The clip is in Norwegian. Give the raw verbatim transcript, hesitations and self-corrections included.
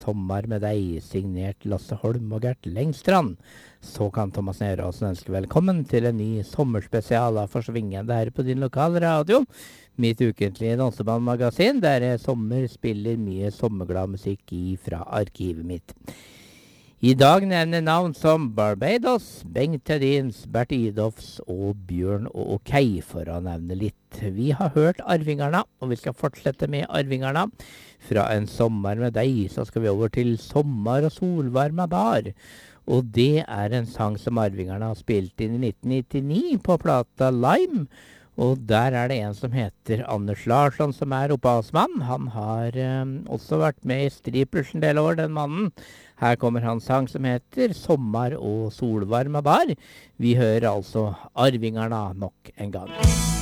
Sommar med deg, signert Lasse Holm og Gert Lengstrand. Så kan Thomas Neråsen ønske velkommen til en ny sommerspesial av Forsvingende her på din lokale radio. Mitt ukentlige dansebandmagasin, der sommer spiller mye sommerglad musikk i fra arkivet mitt. I dag nevner navn som Barbados, Bengt Hedins, Bert Idolfs og Bjørn og Okei, for å nevne litt. Vi har hørt Arvingarna, og vi skal fortsette med Arvingarna. Fra En sommer med deg, så skal vi over til Sommar og solvarma dar. Og det er en sang som Arvingarna har spilt inn i nitten nittini på plata Lime. Og der er det en som heter Anders Larsson, som er opphavsmann. Han har eh, også vært med i Strippers en del år, den mannen. Her kommer hans sang som heter Sommar og solvarma dar. Vi hører altså Arvingarna nok en gang.